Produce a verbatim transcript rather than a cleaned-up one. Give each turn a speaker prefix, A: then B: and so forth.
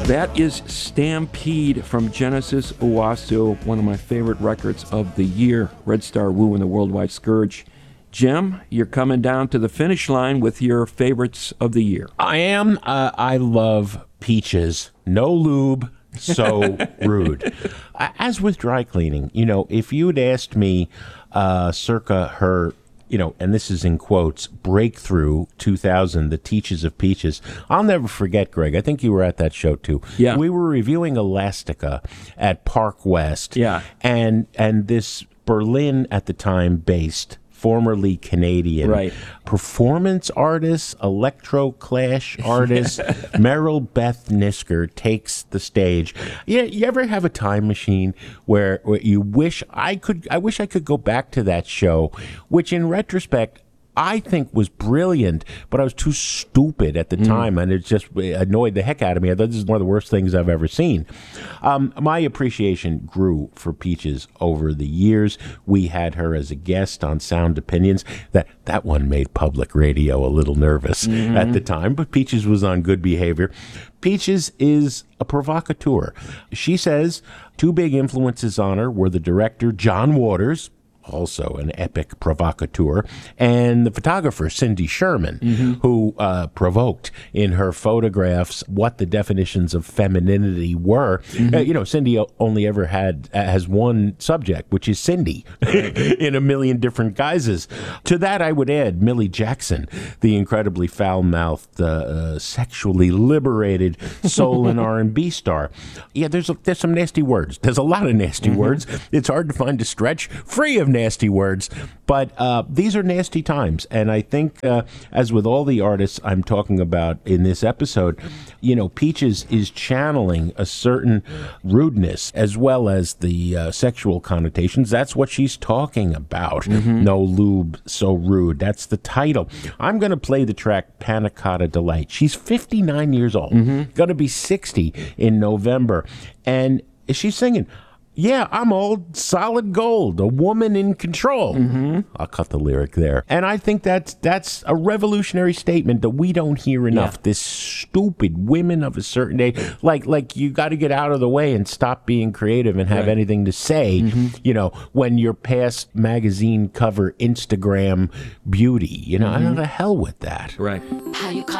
A: That is Stampede from Genesis Owasso, one of my favorite records of the year. Red Star Woo and the Worldwide Scourge. Jim, you're coming down to the finish line with your favorites of the year.
B: I am. Uh, I love Peaches. No lube, so rude. As with dry cleaning, you know, if you'd asked me uh, circa her, you know, and this is in quotes, breakthrough two thousand, the Teaches of Peaches. I'll never forget, Greg. I think you were at that show too.
A: Yeah.
B: We were reviewing Elastica at Park West.
A: Yeah.
B: And and this Berlin at the time based, formerly Canadian,
A: right.
B: performance artist, electro clash artist, Meryl Beth Nisker takes the stage. Yeah, you ever have a time machine where, where you wish I could? I wish I could go back to that show, which in retrospect I think was brilliant, but I was too stupid at the mm. time, and it just annoyed the heck out of me. I thought this is one of the worst things I've ever seen. Um, my appreciation grew for Peaches over the years. We had her as a guest on Sound Opinions. That that one made public radio a little nervous mm-hmm. at the time, but Peaches was on good behavior. Peaches is a provocateur. She says two big influences on her were the director John Waters, also an epic provocateur, and the photographer Cindy Sherman, mm-hmm. who uh, provoked in her photographs what the definitions of femininity were. Mm-hmm. Uh, you know, Cindy only ever had uh, has one subject, which is Cindy, in a million different guises. To that, I would add Millie Jackson, the incredibly foul-mouthed, uh, uh, sexually liberated soul and R and B star. Yeah, there's a, there's some nasty words. There's a lot of nasty mm-hmm. words. It's hard to find a stretch free of nasty words, but uh, these are nasty times. And I think, uh, as with all the artists I'm talking about in this episode, you know, Peaches is channeling a certain rudeness as well as the uh, sexual connotations. That's what she's talking about. Mm-hmm. No lube, so rude. That's the title. I'm going to play the track Panna Cotta Delight. She's fifty-nine years old, mm-hmm. going to be sixty in November. And she's singing, yeah, I'm old, solid gold, a woman in control. Mm-hmm. I'll cut the lyric there. And I think that's that's a revolutionary statement that we don't hear enough. Yeah. This stupid women of a certain age, like like you got to get out of the way and stop being creative and have right. anything to say, mm-hmm. you know, when you're past magazine cover Instagram beauty. You know, mm-hmm. I don't know, the hell with that.
A: Right.
C: How you